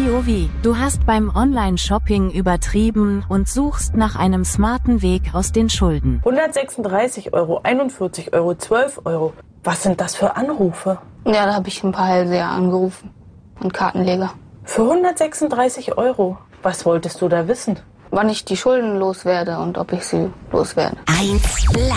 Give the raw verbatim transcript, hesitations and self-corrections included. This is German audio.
Jovi, du hast beim Online-Shopping übertrieben und suchst nach einem smarten Weg aus den Schulden. hundertsechsunddreißig Euro, einundvierzig Euro, zwölf Euro. Was sind das für Anrufe? Ja, da habe ich ein paar Hellseher angerufen und Kartenleger. Für hundertsechsunddreißig Euro? Was wolltest du da wissen? Wann ich die Schulden loswerde und ob ich sie loswerde. eins